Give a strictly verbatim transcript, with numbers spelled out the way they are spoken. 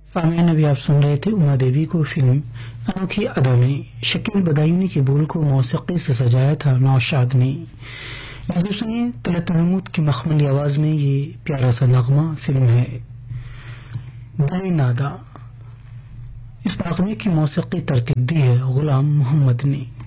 सामईन अभी आप सुन रहे थे उमा देवी को फिल्म अनोखी अदा में शकील बदायूनी के बोल को मौसीकी से सजाया था नौशाद ने। म्यूजिक सुनिए तलत महमूद की मखमली आवाज में ये प्यारा सा नगमा फिल्म है दाई नादा। इस नगमे की मौसीकी तरतीब दी है गुलाम मोहम्मद ने।